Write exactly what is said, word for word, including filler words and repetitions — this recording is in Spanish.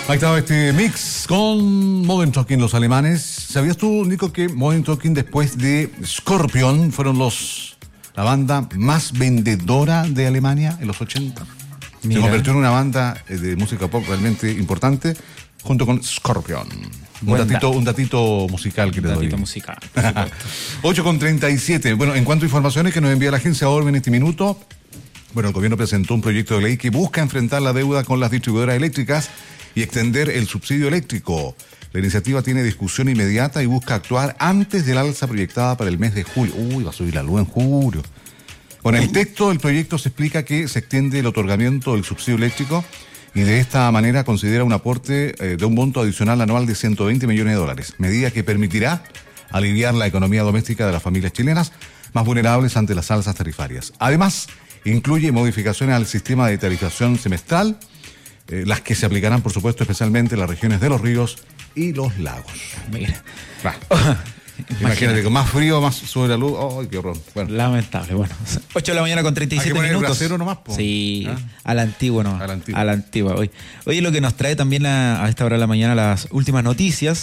Ahí estaba este mix con Modern Talking, los alemanes. ¿Sabías tú, Nico, que Modern Talking después de Scorpion fueron los la banda más vendedora de Alemania en los ochenta? Mira. Se convirtió en una banda de música pop realmente importante junto con Scorpion. Un datito, un datito musical que te doy. Un datito musical. ocho con treinta y siete. Bueno, en cuanto a informaciones que nos envía la agencia Orbe en este minuto, bueno, el gobierno presentó un proyecto de ley que busca enfrentar la deuda con las distribuidoras eléctricas y extender el subsidio eléctrico. La iniciativa tiene discusión inmediata y busca actuar antes del alza proyectada para el mes de julio. Uy, va a subir la luz en julio. Con el texto del proyecto se explica que se extiende el otorgamiento del subsidio eléctrico y de esta manera considera un aporte eh, de un monto adicional anual de ciento veinte millones de dólares, medida que permitirá aliviar la economía doméstica de las familias chilenas más vulnerables ante las alzas tarifarias. Además, incluye modificaciones al sistema de tarifación semestral, eh, las que se aplicarán, por supuesto, especialmente en las regiones de los ríos y los lagos. Mira. Va. Imagínate, con más frío, más sube la luz. ¡Ay, qué horror! Bueno. Lamentable. Bueno, ocho de la mañana con treinta y siete minutos. Brasero nomás, po. Sí, ¿Ah? a la antigua nomás. A la antigua. A la antigua. Oye, oye, lo que nos trae también a, a esta hora de la mañana las últimas noticias.